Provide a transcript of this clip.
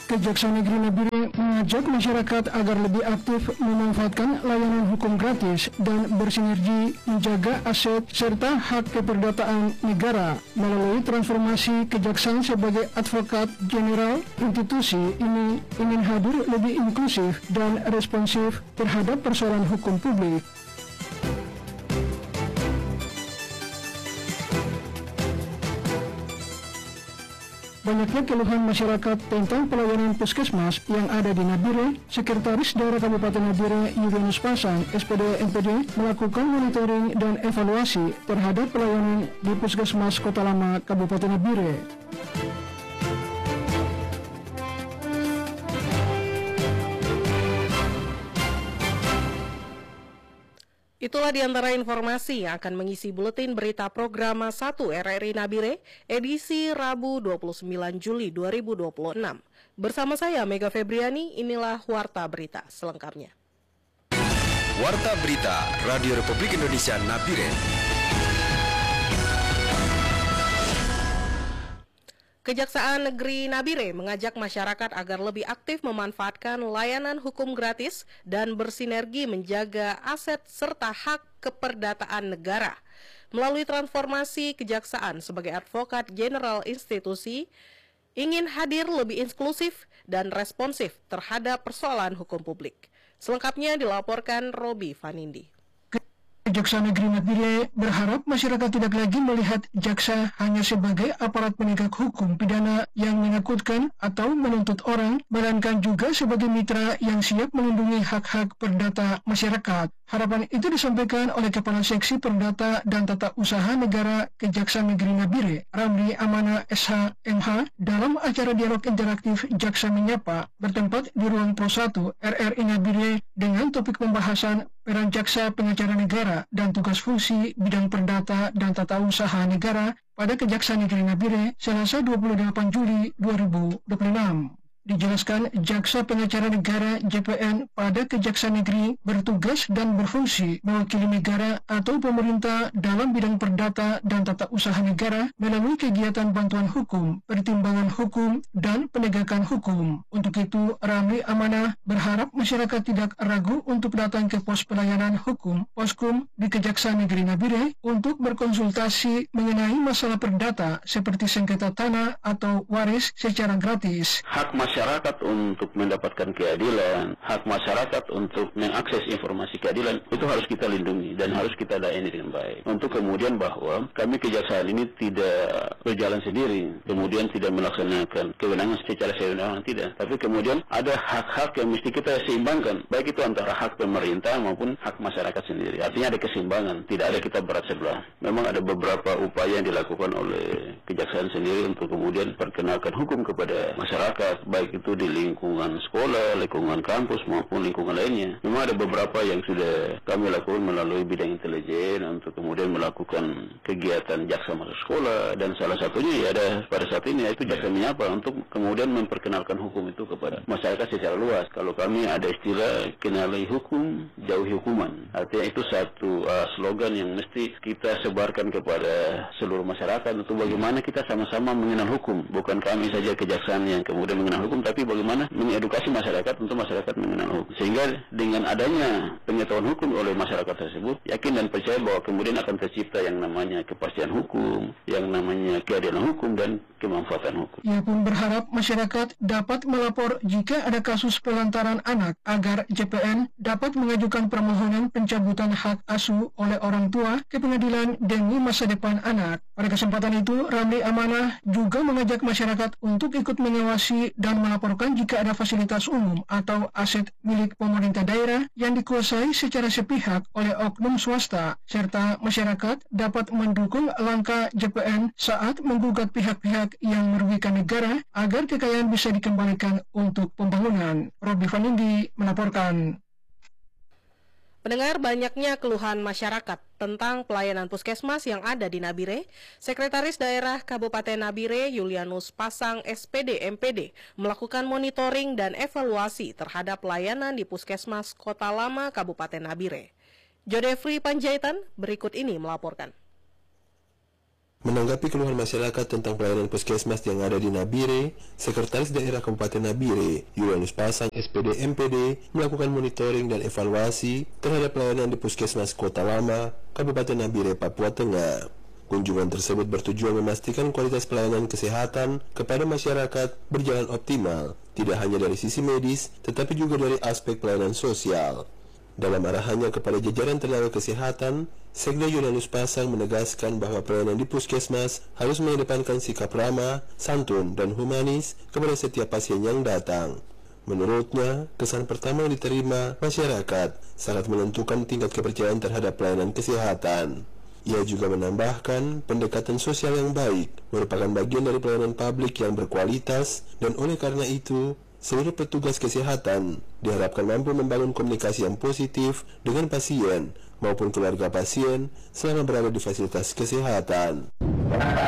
Kejaksaan Negeri Nabire mengajak masyarakat agar lebih aktif memanfaatkan layanan hukum gratis dan bersinergi menjaga aset serta hak keperdataan negara. Melalui transformasi kejaksaan sebagai advokat general, institusi ini ingin hadir lebih inklusif dan responsif terhadap persoalan hukum publik. Banyaknya keluhan masyarakat tentang pelayanan puskesmas yang ada di Nabire, Sekretaris Daerah Kabupaten Nabire Julianus Pasang, SPD MPD, melakukan monitoring dan evaluasi terhadap pelayanan di Puskesmas Kota Lama Kabupaten Nabire. Itulah diantara informasi yang akan mengisi buletin berita program 1 RRI Nabire, edisi Rabu 29 Juli 2026. Bersama saya, Mega Febriani, inilah Warta Berita selengkapnya. Warta Berita Radio Republik Indonesia Nabire. Kejaksaan Negeri Nabire mengajak masyarakat agar lebih aktif memanfaatkan layanan hukum gratis dan bersinergi menjaga aset serta hak keperdataan negara. Melalui transformasi kejaksaan sebagai advokat general institusi, ingin hadir lebih inklusif dan responsif terhadap persoalan hukum publik. Selengkapnya dilaporkan Robi Vanindi. Kejaksaan Negeri Nabire berharap masyarakat tidak lagi melihat jaksa hanya sebagai aparat penegak hukum pidana yang menakutkan atau menuntut orang, melainkan juga sebagai mitra yang siap melindungi hak-hak perdata masyarakat. Harapan itu disampaikan oleh Kepala Seksi Perdata dan Tata Usaha Negara Kejaksaan Negeri Nabire, Ramli Amana SH MH, dalam acara dialog interaktif Jaksa Menyapa bertempat di Ruang Pro 1 RRI Nabire dengan topik pembahasan peran jaksa pengacara negara dan tugas fungsi bidang perdata dan tata usaha negara pada Kejaksaan Negeri Nabire Selasa 28 Juli 2026. Dijelaskan, jaksa pengacara negara JPN pada Kejaksaan Negeri bertugas dan berfungsi mewakili negara atau pemerintah dalam bidang perdata dan tata usaha negara melalui kegiatan bantuan hukum, pertimbangan hukum, dan penegakan hukum. Untuk itu, Ramli Amanah berharap masyarakat tidak ragu untuk datang ke pos pelayanan hukum Poskum di Kejaksaan Negeri Nabire untuk berkonsultasi mengenai masalah perdata seperti sengketa tanah atau waris secara gratis. Hak masyarakat untuk mendapatkan keadilan, hak masyarakat untuk mengakses informasi keadilan itu harus kita lindungi dan harus kita layani dengan baik. Untuk kemudian bahwa kami kejaksaan ini tidak berjalan sendiri, kemudian tidak melaksanakan kewenangan secara sewenang-wenang, tidak. Tapi kemudian ada hak-hak yang mesti kita seimbangkan, baik itu antara hak pemerintah maupun hak masyarakat sendiri. Artinya ada keseimbangan, tidak ada kita berat sebelah. Memang ada beberapa upaya yang dilakukan oleh kejaksaan sendiri untuk kemudian perkenalkan hukum kepada masyarakat, baik itu di lingkungan sekolah, lingkungan kampus maupun lingkungan lainnya. Memang ada beberapa yang sudah kami lakukan melalui bidang intelijen untuk kemudian melakukan kegiatan jaksa masuk sekolah, dan salah satunya ya ada pada saat ini yaitu jaksa menyapa untuk kemudian memperkenalkan hukum itu kepada masyarakat secara luas. Kalau kami ada istilah kenali hukum, jauhi hukuman. Artinya itu satu slogan yang mesti kita sebarkan kepada seluruh masyarakat untuk bagaimana kita sama-sama mengenal hukum. Bukan kami saja kejaksaan yang kemudian mengenal hukum, tapi bagaimana mengedukasi masyarakat untuk masyarakat mengenal hukum. Sehingga dengan adanya pengetahuan hukum oleh masyarakat tersebut, yakin dan percaya bahwa kemudian akan tercipta yang namanya kepastian hukum, yang namanya keadilan hukum dan kemanfaatan hukum. Ia pun berharap masyarakat dapat melapor jika ada kasus pelantaran anak agar JPN dapat mengajukan permohonan pencabutan hak asuh oleh orang tua ke pengadilan demi masa depan anak. Pada kesempatan itu, Ramli Amanah juga mengajak masyarakat untuk ikut mengawasi dan melaporkan jika ada fasilitas umum atau aset milik pemerintah daerah yang dikuasai secara sepihak oleh oknum swasta, serta masyarakat dapat mendukung langkah JPN saat menggugat pihak-pihak yang merugikan negara agar kekayaan bisa dikembalikan untuk pembangunan. Robi Vanindi melaporkan. Pendengar, banyaknya keluhan masyarakat tentang pelayanan puskesmas yang ada di Nabire, Sekretaris Daerah Kabupaten Nabire Julianus Pasang SPD MPD melakukan monitoring dan evaluasi terhadap pelayanan di Puskesmas Kota Lama Kabupaten Nabire. Jodefri Panjaitan berikut ini melaporkan. Menanggapi keluhan masyarakat tentang pelayanan puskesmas yang ada di Nabire, Sekretaris Daerah Kabupaten Nabire, Julianus Pasang, SPD MPD, melakukan monitoring dan evaluasi terhadap pelayanan di Puskesmas Kota Lama, Kabupaten Nabire, Papua Tengah. Kunjungan tersebut bertujuan memastikan kualitas pelayanan kesehatan kepada masyarakat berjalan optimal, tidak hanya dari sisi medis, tetapi juga dari aspek pelayanan sosial. Dalam arahannya kepada jajaran tenaga kesehatan, Sekda Julianus Pasang menegaskan bahwa pelayanan di puskesmas harus mengedepankan sikap ramah, santun, dan humanis kepada setiap pasien yang datang. Menurutnya, kesan pertama yang diterima masyarakat sangat menentukan tingkat kepercayaan terhadap pelayanan kesehatan. Ia juga menambahkan pendekatan sosial yang baik merupakan bagian dari pelayanan publik yang berkualitas, dan oleh karena itu, seluruh petugas kesehatan diharapkan mampu membangun komunikasi yang positif dengan pasien maupun keluarga pasien selama berada di fasilitas kesehatan.